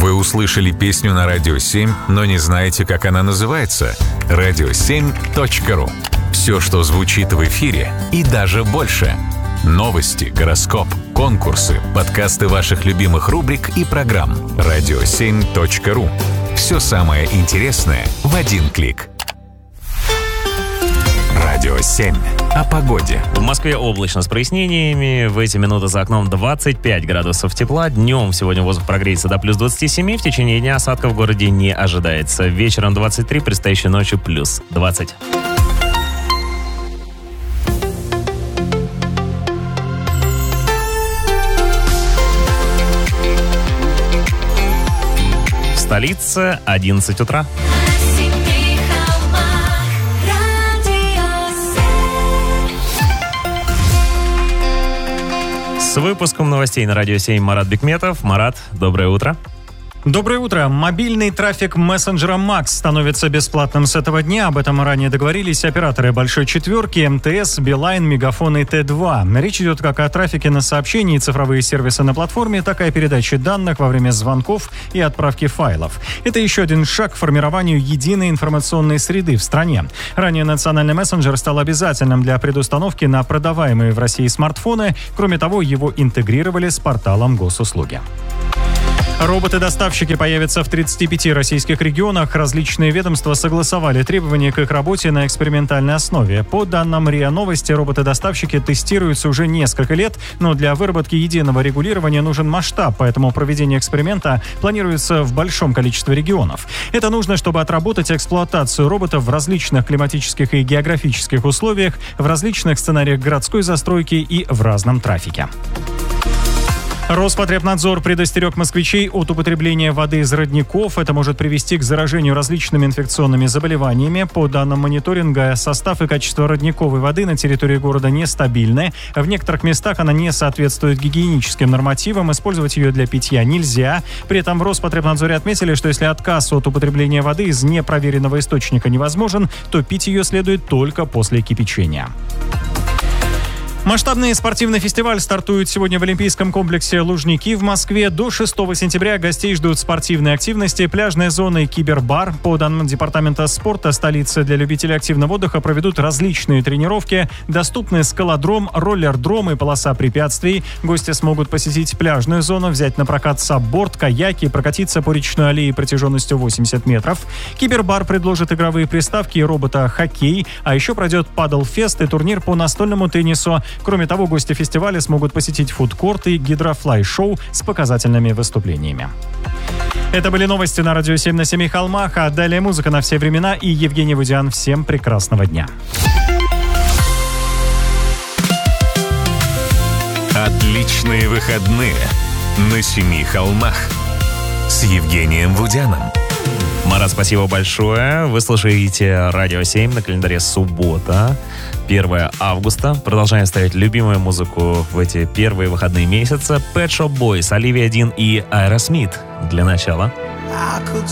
Вы услышали песню на Радио 7, но не знаете, как она называется? radio7.ru. Все, что звучит в эфире, и даже больше. Новости, гороскоп, конкурсы, подкасты ваших любимых рубрик и программ. radio7.ru. Все самое интересное в один клик. Радио 7. О погоде. В Москве облачно с прояснениями. В эти минуты за окном 25 градусов тепла. Днем сегодня воздух прогреется до плюс 27. В течение дня осадков в городе не ожидается. Вечером 23, предстоящей ночью плюс 20. В столице 11 утра. С выпуском новостей на Радио 7 Марат Бекметов. Марат, доброе утро. Доброе утро. Мобильный трафик мессенджера Max становится бесплатным с этого дня. Об этом ранее договорились операторы Большой Четверки, МТС, Билайн, Мегафон и Т2. Речь идет как о трафике на сообщения и цифровые сервисы на платформе, так и о передаче данных во время звонков и отправки файлов. Это еще один шаг к формированию единой информационной среды в стране. Ранее национальный мессенджер стал обязательным для предустановки на продаваемые в России смартфоны. Кроме того, его интегрировали с порталом госуслуги. Роботы-доставщики появятся в 35 российских регионах. Различные ведомства согласовали требования к их работе на экспериментальной основе. По данным РИА Новости, роботы-доставщики тестируются уже несколько лет, но для выработки единого регулирования нужен масштаб, поэтому проведение эксперимента планируется в большом количестве регионов. Это нужно, чтобы отработать эксплуатацию роботов в различных климатических и географических условиях, в различных сценариях городской застройки и в разном трафике. Роспотребнадзор предостерег москвичей от употребления воды из родников. Это может привести к заражению различными инфекционными заболеваниями. По данным мониторинга, состав и качество родниковой воды на территории города нестабильны. В некоторых местах она не соответствует гигиеническим нормативам. Использовать ее для питья нельзя. При этом в Роспотребнадзоре отметили, что если отказ от употребления воды из непроверенного источника невозможен, то пить ее следует только после кипячения. Масштабный спортивный фестиваль стартует сегодня в Олимпийском комплексе «Лужники» в Москве. До 6 сентября гостей ждут спортивные активности, пляжные зоны и кибербар. По данным Департамента спорта столицы, для любителей активного отдыха проведут различные тренировки. Доступны скалодром, роллердром и полоса препятствий. Гости смогут посетить пляжную зону, взять на прокат сабборд, каяки, прокатиться по речной аллее протяженностью 80 метров. Кибербар предложит игровые приставки и робота-хоккей. А еще пройдет падл-фест и турнир по настольному теннису. Кроме того, гости фестиваля смогут посетить фудкорт и гидрофлай-шоу с показательными выступлениями. Это были новости на Радио 7 на Семи холмах, а далее музыка на все времена и Евгений Вудян. Всем прекрасного дня. Отличные выходные на Семи холмах с Евгением Вудяном. Марат, спасибо большое. Вы слушаете Радио 7, на календаре суббота, 1 августа. Продолжаем ставить любимую музыку в эти первые выходные месяца. Pet Shop Boys, Оливия Дин и Аэросмит для начала. I could